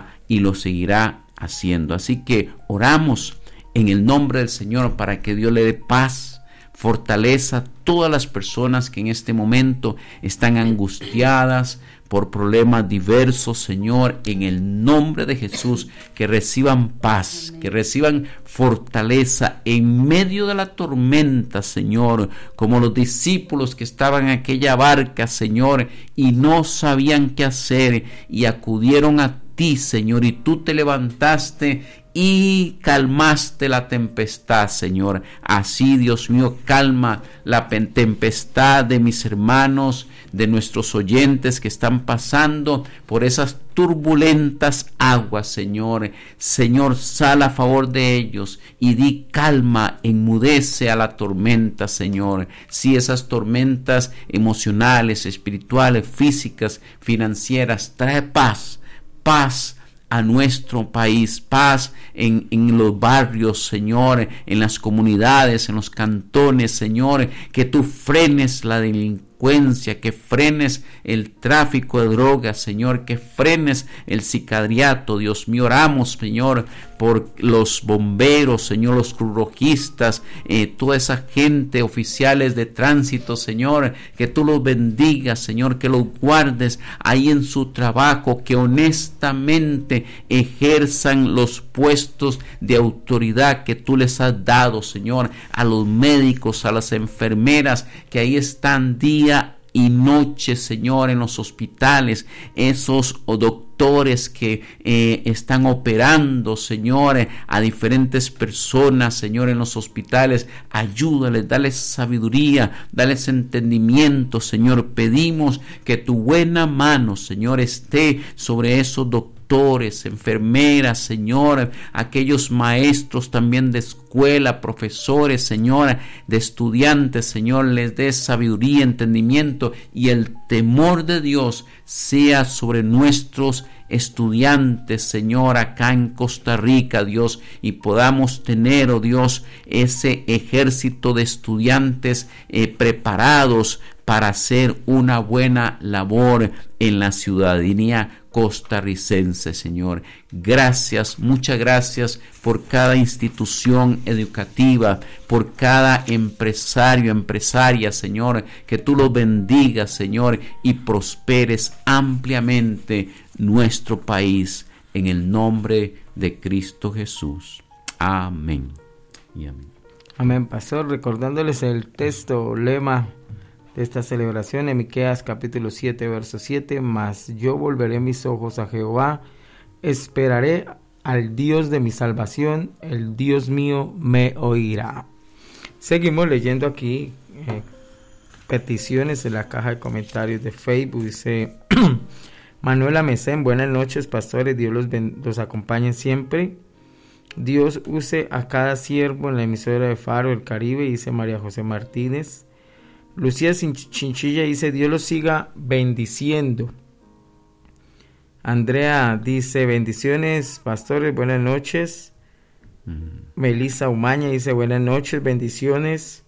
lo seguirá haciendo. Así que oramos en el nombre del Señor para que Dios le dé paz, fortaleza a todas las personas que en este momento están angustiadas por problemas diversos, Señor, en el nombre de Jesús, que reciban paz, que reciban fortaleza en medio de la tormenta, Señor, como los discípulos que estaban en aquella barca, Señor, y no sabían qué hacer, y acudieron a ti, Señor, y tú te levantaste y calmaste la tempestad, Señor. Así, Dios mío, calma la tempestad de mis hermanos, de nuestros oyentes que están pasando por esas turbulentas aguas, Señor. Señor, sal a favor de ellos y di calma, enmudece a la tormenta, Señor. Si esas tormentas emocionales, espirituales, físicas, financieras, trae paz, paz a nuestro país, paz en los barrios, Señor, en las comunidades, en los cantones, Señor, que tú frenes la delincuencia, delincuencia, que frenes el tráfico de drogas, Señor, que frenes el sicariato. Dios mío, oramos, Señor, por los bomberos, Señor, los cruzrojistas, toda esa gente, oficiales de tránsito, Señor, que tú los bendigas, Señor, que los guardes ahí en su trabajo, que honestamente ejerzan los puestos de autoridad que tú les has dado, Señor, a los médicos, a las enfermeras, que ahí están día y noche, Señor, en los hospitales, esos doctores que están operando, Señor, a diferentes personas, Señor, en los hospitales. Ayúdales, dales sabiduría, dales entendimiento, Señor. Pedimos que tu buena mano, Señor, esté sobre esos doctores, enfermeras, Señor, aquellos maestros también de escuela, profesores, Señor, de estudiantes, Señor, les dé sabiduría, entendimiento, y el temor de Dios sea sobre nuestros estudiantes, Señor, acá en Costa Rica, Dios, y podamos tener, oh Dios, ese ejército de estudiantes preparados para hacer una buena labor en la ciudadanía costarricense, Señor. Gracias, muchas gracias por cada institución educativa, por cada empresario, empresaria, Señor, que tú los bendigas, Señor, y prosperes ampliamente nuestro país, en el nombre de Cristo Jesús. Amén y amén. Amén, pastor. Recordándoles el texto, lema de esta celebración, en Miqueas capítulo 7, verso 7, mas yo volveré mis ojos a Jehová, esperaré al Dios de mi salvación, el Dios mío me oirá. Seguimos leyendo aquí peticiones en la caja de comentarios de Facebook. Dice Manuel Amesén: buenas noches, pastores, Dios los acompañe siempre. Dios use a cada siervo en la emisora de Faro del Caribe, dice María José Martínez. Lucía Chinchilla dice: Dios los siga bendiciendo. Andrea dice: bendiciones, pastores, buenas noches. Melissa Umaña dice: buenas noches, bendiciones.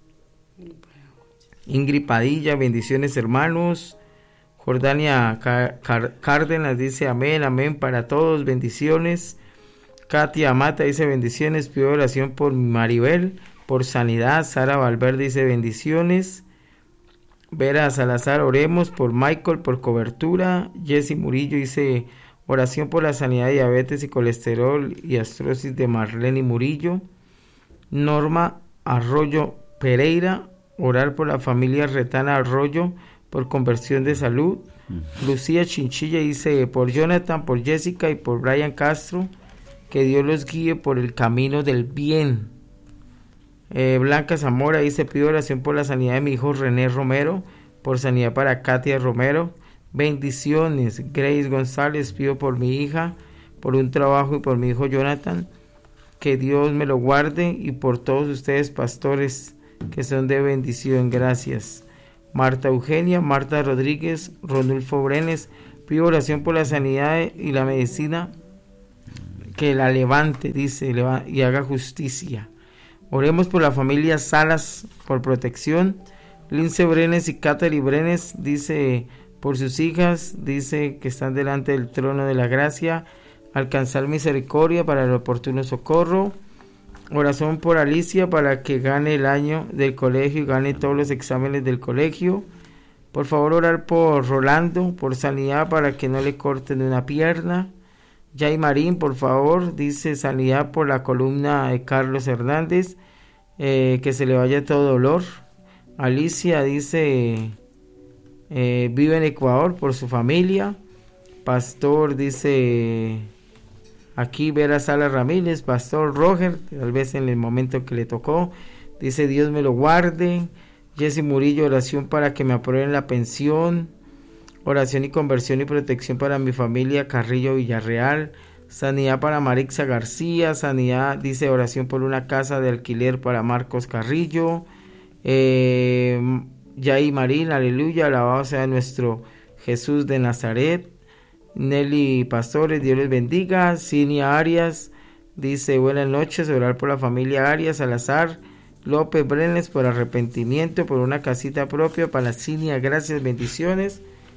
Ingrid Padilla: bendiciones, hermanos. Jordania Cárdenas dice: amén, amén para todos, bendiciones. Katia Mata dice: bendiciones, pido oración por Maribel, por sanidad. Sara Valverde dice: bendiciones. Vera Salazar: oremos por Michael, por cobertura. Jessy Murillo dice: oración por la sanidad de diabetes y colesterol y artrosis de Marlene Murillo. Norma Arroyo Pereira: orar por la familia Retana Arroyo por conversión de salud. Lucía Chinchilla dice: por Jonathan, por Jessica y por Brian Castro, que Dios los guíe por el camino del bien. Blanca Zamora dice: pido oración por la sanidad de mi hijo René Romero, por sanidad para Katia Romero. Bendiciones. Grace González: pido por mi hija, por un trabajo y por mi hijo Jonathan, que Dios me lo guarde, y por todos ustedes, pastores, que son de bendición. Gracias. Marta Eugenia, Marta Rodríguez, Ronulfo Brenes: pido oración por la sanidad y la medicina, que la levante, dice, y haga justicia. Oremos por la familia Salas, por protección. Lince Brenes y Catherine Brenes, dice, por sus hijas, dice que están delante del trono de la gracia, alcanzar misericordia para el oportuno socorro. Oración por Alicia para que gane el año del colegio y gane todos los exámenes del colegio. Por favor, orar por Rolando, por sanidad para que no le corten una pierna. Jay Marín, por favor, dice sanidad por la columna de Carlos Hernández, que se le vaya todo dolor. Alicia dice vive en Ecuador por su familia. Pastor dice aquí Vera Sala Ramírez: pastor Roger, tal vez en el momento que le tocó, dice Dios me lo guarde. Jessy Murillo: oración para que me aprueben la pensión. Oración y conversión y protección para mi familia Carrillo Villarreal. Sanidad para Marixa García. Sanidad, dice, oración por una casa de alquiler para Marcos Carrillo. Yay Marín: aleluya, alabado sea nuestro Jesús de Nazaret. Nelly Pastores: Dios les bendiga. Cinia Arias dice: buenas noches, orar por la familia Arias Salazar, López Brenes por arrepentimiento, por una casita propia. Palacínia, gracias, bendiciones.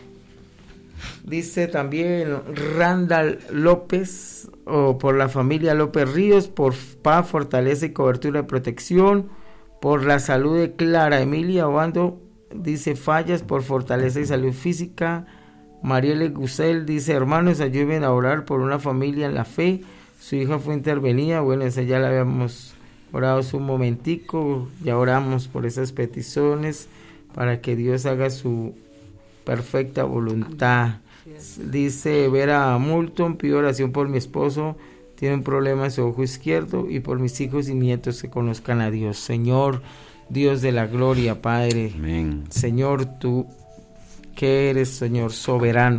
Dice también Randall López, o por la familia López Ríos, por paz, fortaleza y cobertura de protección. Por la salud de Clara Emilia Obando, dice Fallas, por fortaleza y salud física. Marielle Gusel dice: hermanos, ayuden a orar por una familia en la fe. Su hija fue intervenida. Bueno, esa ya la habíamos orado hace un momentico. Ya oramos por esas peticiones para que Dios haga su perfecta voluntad. Dice Vera Moulton: pido oración por mi esposo, tiene un problema en su ojo izquierdo, y por mis hijos y nietos que conozcan a Dios. Señor, Dios de la gloria, Padre. Amén. Señor, tú que eres, Señor, soberano,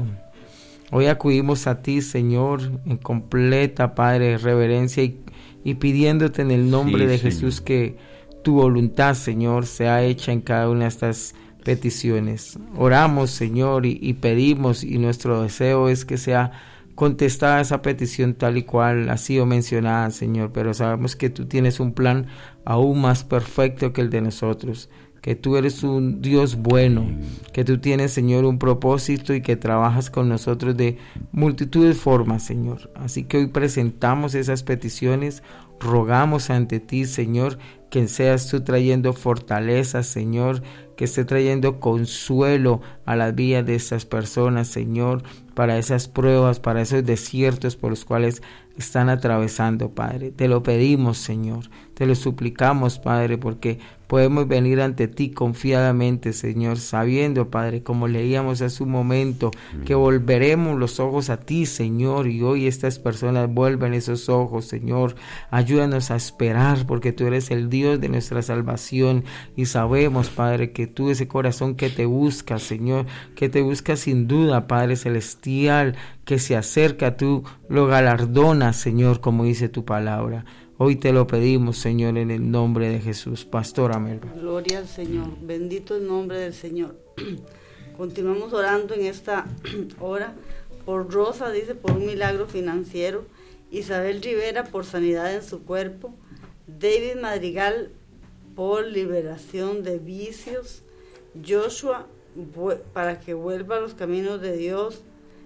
hoy acudimos a ti, Señor, en completa, Padre, reverencia y pidiéndote en el nombre de Jesús que tu voluntad, Señor, sea hecha en cada una de estas peticiones. Oramos, Señor, y pedimos, y nuestro deseo es que sea contestada esa petición tal y cual ha sido mencionada, Señor, pero sabemos que tú tienes un plan aún más perfecto que el de nosotros, que tú eres un Dios bueno, que tú tienes, Señor, un propósito y que trabajas con nosotros de multitud de formas, Señor. Así que hoy presentamos esas peticiones, rogamos ante ti, Señor, que seas tú trayendo fortaleza, Señor, que esté trayendo consuelo a las vidas de estas personas, Señor, para esas pruebas, para esos desiertos por los cuales están atravesando, Padre. Te lo pedimos, Señor, te lo suplicamos, Padre, porque podemos venir ante ti confiadamente, Señor, sabiendo, Padre, como leíamos hace un momento, que volveremos los ojos a ti, Señor, y hoy estas personas vuelven esos ojos, Señor. Ayúdanos a esperar, porque tú eres el Dios de nuestra salvación, y sabemos, Padre, que tú, ese corazón que te busca, Señor, que te busca sin duda, Padre celestial, que se acerca, tú lo galardonas, Señor, como dice tu palabra. Hoy te lo pedimos, Señor, en el nombre de Jesús. Pastora Melba. Gloria al Señor, bendito el nombre del Señor. Continuamos orando en esta hora por Rosa, dice, por un milagro financiero. Isabel Rivera, por sanidad en su cuerpo. David Madrigal, por liberación de vicios. Joshua, para que vuelva a los caminos de Dios.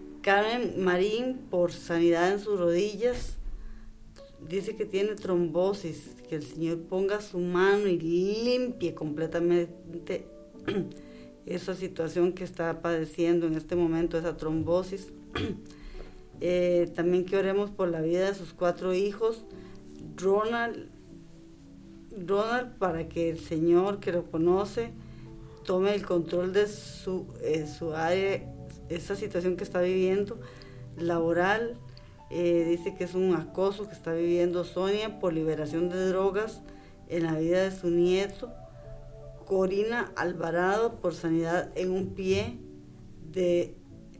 Karen Marín, por sanidad en sus rodillas. Dice que tiene trombosis, que el Señor ponga su mano y limpie completamente esa situación que está padeciendo en este momento, esa trombosis. También que oremos por la vida de sus 4 hijos. Ronald, para que el Señor, que lo conoce, tome el control de su área, esa situación que está viviendo laboral. Dice que es un acoso que está viviendo Sonia por liberación de drogas en la vida de su nieto. Corina Alvarado, por sanidad en un pie de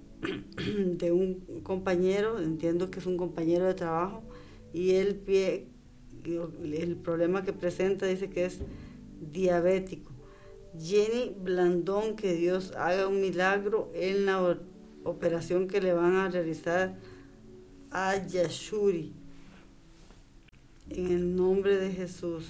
un compañero, entiendo que es un compañero de trabajo, y el pie, el problema que presenta, dice que es diabético. Jenny Blandón, que Dios haga un milagro en la operación que le van a realizar a Yashuri, en el nombre de Jesús.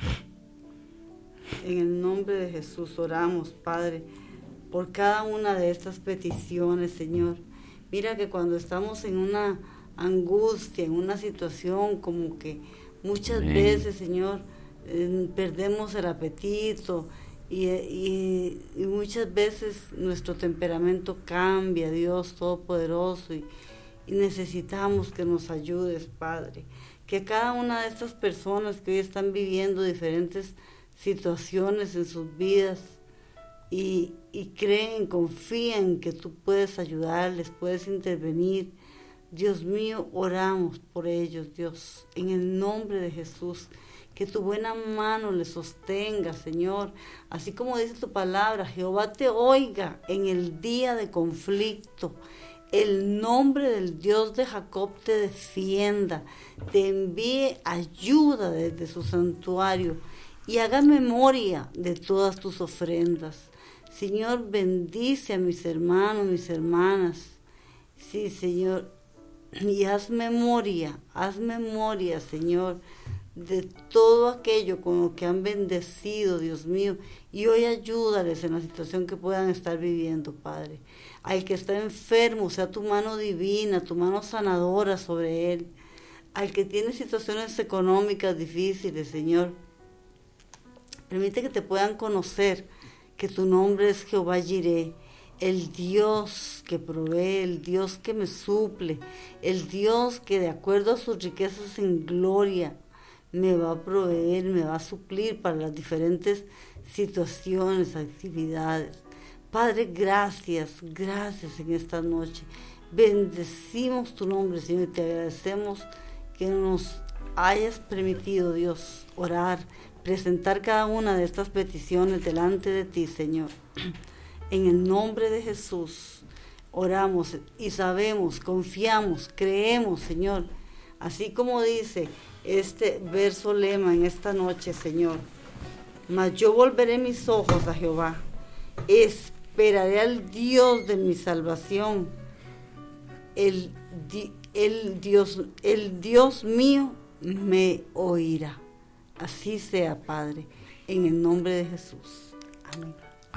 En el nombre de Jesús oramos, Padre, por cada una de estas peticiones, Señor. Mira que cuando estamos en una angustia, en una situación como que muchas veces, Señor, perdemos el apetito y muchas veces nuestro temperamento cambia, Dios Todopoderoso, y necesitamos que nos ayudes, Padre. Que cada una de estas personas que hoy están viviendo diferentes situaciones en sus vidas y creen, confían que tú puedes ayudarles, puedes intervenir. Dios mío, oramos por ellos, Dios, en el nombre de Jesús. Que tu buena mano les sostenga, Señor. Así como dice tu palabra, Jehová te oiga en el día de conflicto. El nombre del Dios de Jacob te defienda, te envíe ayuda desde su santuario y haga memoria de todas tus ofrendas. Señor, bendice a mis hermanos, mis hermanas. Sí, Señor, y haz memoria, Señor, de todo aquello con lo que han bendecido, Dios mío, y hoy ayúdales en la situación que puedan estar viviendo, Padre. Al que está enfermo, sea tu mano divina, tu mano sanadora sobre él. Al que tiene situaciones económicas difíciles, Señor, permite que te puedan conocer, que tu nombre es Jehová Jireh, el Dios que provee, el Dios que me suple, el Dios que de acuerdo a sus riquezas en gloria me va a proveer, me va a suplir para las diferentes situaciones, actividades. Padre, gracias en esta noche. Bendecimos tu nombre, Señor, y te agradecemos que nos hayas permitido, Dios, orar, presentar cada una de estas peticiones delante de ti, Señor. En el nombre de Jesús oramos y sabemos, confiamos, creemos, Señor, así como dice este verso lema en esta noche, Señor. Mas yo volveré mis ojos a Jehová, esperaré al Dios de mi salvación. El Dios mío me oirá. Así sea, Padre, en el nombre de Jesús. Amén.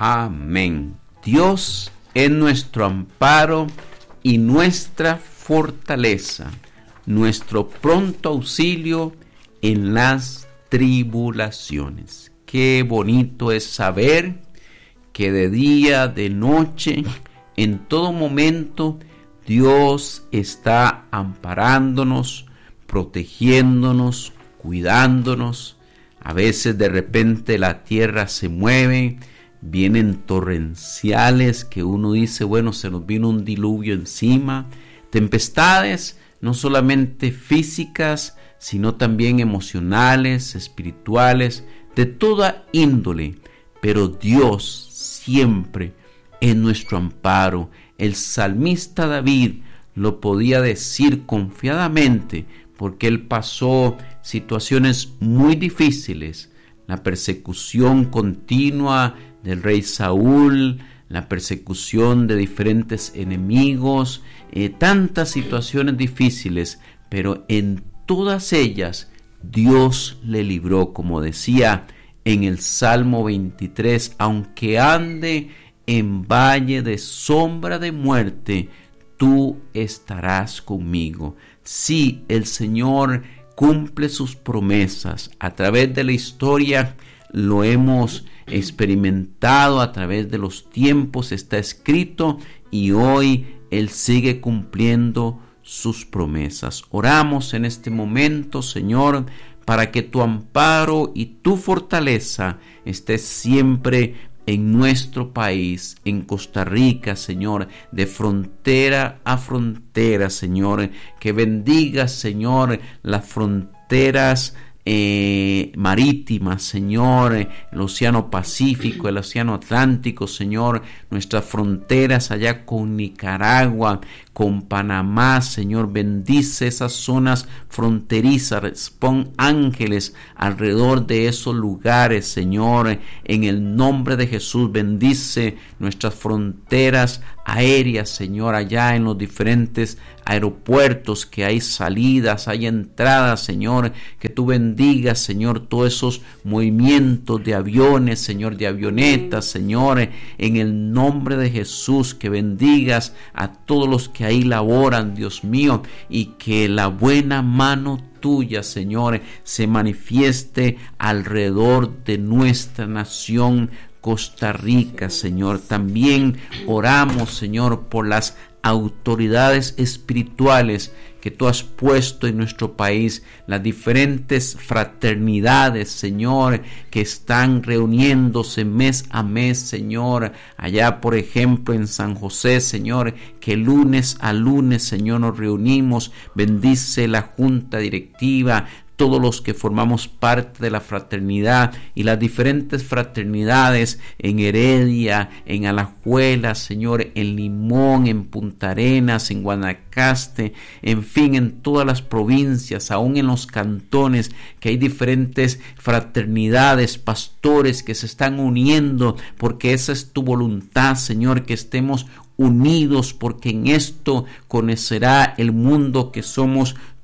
Amén. Dios es nuestro amparo y nuestra fortaleza, nuestro pronto auxilio en las tribulaciones. Qué bonito es saber que de día, de noche, en todo momento, Dios está amparándonos, protegiéndonos, cuidándonos. A veces de repente la tierra se mueve, vienen torrenciales que uno dice, bueno, se nos vino un diluvio encima. Tempestades no solamente físicas, sino también emocionales, espirituales, de toda índole. Pero Dios siempre es nuestro amparo. El salmista David lo podía decir confiadamente porque él pasó situaciones muy difíciles, la persecución continua del rey Saúl, la persecución de diferentes enemigos, tantas situaciones difíciles, pero en todas ellas Dios le libró, como decía en el Salmo 23, aunque ande en valle de sombra de muerte, tú estarás conmigo. Sí, el Señor cumple sus promesas. A través de la historia lo hemos experimentado, a través de los tiempos está escrito y hoy Él sigue cumpliendo sus promesas. Oramos en este momento, Señor, para que tu amparo y tu fortaleza esté siempre en nuestro país, en Costa Rica, Señor, de frontera a frontera, Señor, que bendigas, Señor, las fronteras marítimas, Señor, el océano Pacífico, el océano Atlántico, Señor, nuestras fronteras allá con Nicaragua, con Panamá, Señor, bendice esas zonas fronterizas, pon ángeles alrededor de esos lugares, Señor, en el nombre de Jesús, bendice nuestras fronteras aéreas, Señor, allá en los diferentes aeropuertos, que hay salidas, hay entradas, Señor, que tú bendigas, Señor, todos esos movimientos de aviones, Señor, de avionetas, Señor, en el nombre de Jesús, que bendigas a todos los que ahí laboran, Dios mío, y que la buena mano tuya, Señor, se manifieste alrededor de nuestra nación Costa Rica, Señor. También oramos, Señor, por las autoridades espirituales que tú has puesto en nuestro país, las diferentes fraternidades, Señor, que están reuniéndose mes a mes, Señor, allá por ejemplo en San José, Señor, que lunes a lunes, Señor, nos reunimos. Bendice la junta directiva, todos los que formamos parte de la fraternidad y las diferentes fraternidades en Heredia, en Alajuela, Señor, en Limón, en Punta Arenas, en Guanacaste, en fin, en todas las provincias, aún en los cantones, que hay diferentes fraternidades, pastores que se están uniendo, porque esa es tu voluntad, Señor, que estemos unidos, porque en esto conocerá el mundo que somos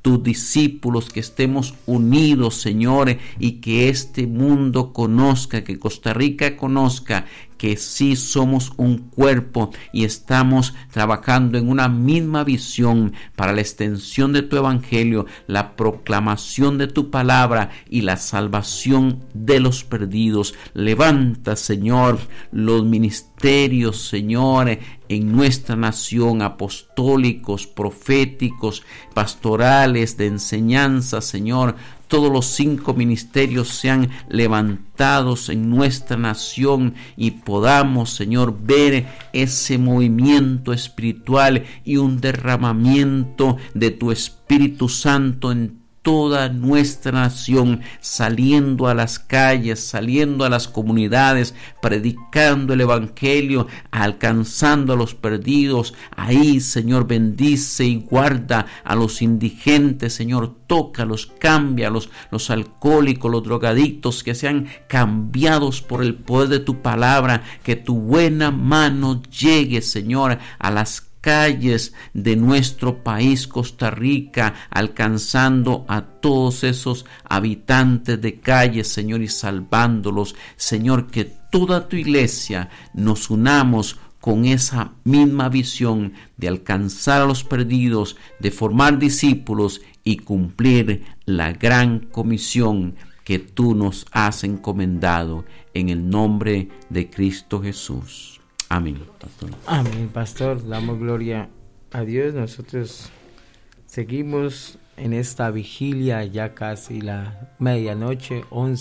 tus discípulos, que estemos unidos, Señor, y que este mundo conozca, que Costa Rica conozca que sí somos un cuerpo y estamos trabajando en una misma visión para la extensión de tu evangelio, la proclamación de tu palabra y la salvación de los perdidos. Levanta, Señor, los ministerios, Señor, en nuestra nación, apostólicos, proféticos, pastorales, de enseñanza, Señor. Todos los 5 ministerios sean levantados en nuestra nación y podamos, Señor, ver ese movimiento espiritual y un derramamiento de tu Espíritu Santo en toda nuestra nación, saliendo a las calles, saliendo a las comunidades, predicando el evangelio, alcanzando a los perdidos. Ahí, Señor, bendice y guarda a los indigentes, Señor, tócalos, cámbialos, los alcohólicos, los drogadictos, que sean cambiados por el poder de tu palabra, que tu buena mano llegue, Señor, a las calles de nuestro país, Costa Rica, alcanzando a todos esos habitantes de calles, Señor, y salvándolos. Señor, que toda tu iglesia nos unamos con esa misma visión de alcanzar a los perdidos, de formar discípulos y cumplir la gran comisión que tú nos has encomendado, en el nombre de Cristo Jesús. Amén, pastor. Amén, pastor. Damos gloria a Dios. Nosotros seguimos en esta vigilia, ya casi la medianoche,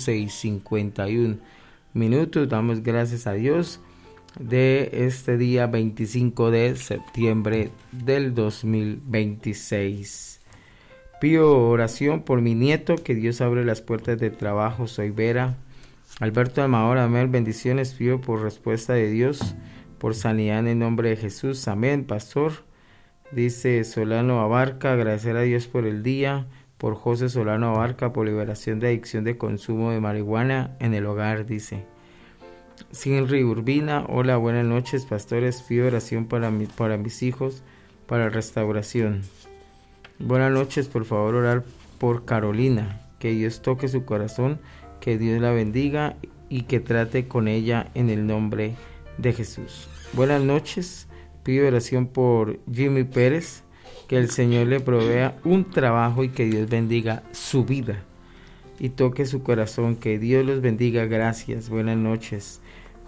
11:51. Damos gracias a Dios de este día 25 de septiembre del 2026. Pido oración por mi nieto, que Dios abre las puertas de trabajo. Soy Vera. Alberto Amador, amén. Bendiciones, pido por respuesta de Dios, por sanidad en el nombre de Jesús. Amén, pastor. Dice Solano Abarca, agradecer a Dios por el día, por José Solano Abarca, por liberación de adicción de consumo de marihuana en el hogar, dice. Sinri Urbina, hola, buenas noches, pastores, pido oración para mis hijos, para restauración. Buenas noches, por favor, orar por Carolina, que Dios toque su corazón, que Dios la bendiga y que trate con ella en el nombre de Jesús. Buenas noches, pido oración por Jimmy Pérez, que el Señor le provea un trabajo y que Dios bendiga su vida y toque su corazón, que Dios los bendiga. Gracias, buenas noches.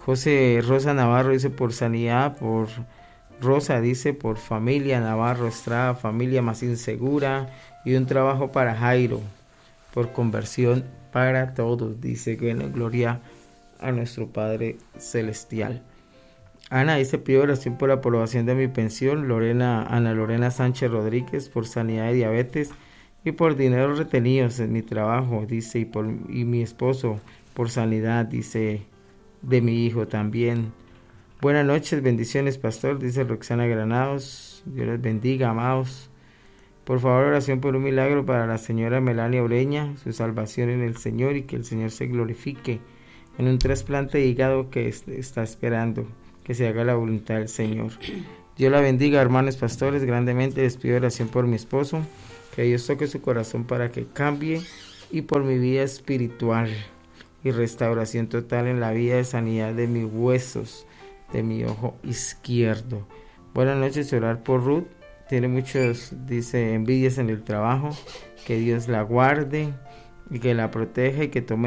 Rosa Navarro dice por sanidad, por Rosa dice por familia Navarro Estrada, familia más insegura, y un trabajo para Jairo, por conversión para todos, dice. Bueno, gloria a nuestro Padre Celestial. Ana dice, pido oración por la aprobación de mi pensión. Ana Lorena Sánchez Rodríguez, por sanidad de diabetes y por dinero retenidos en mi trabajo, dice, y mi esposo por sanidad, dice, de mi hijo también. Buenas noches, bendiciones, pastor, dice Roxana Granados. Dios les bendiga, amados. Por favor, oración por un milagro para la señora Melania Ureña, su salvación en el Señor y que el Señor se glorifique en un trasplante de hígado que está esperando, que se haga la voluntad del Señor. Dios la bendiga, hermanos pastores, grandemente. Les pido oración por mi esposo, que Dios toque su corazón para que cambie, y por mi vida espiritual y restauración total en la vida, de sanidad de mis huesos, de mi ojo izquierdo. Buenas noches, orar por Ruth. Tiene muchos, dice, envidias en el trabajo, que Dios la guarde y que la proteja y que tome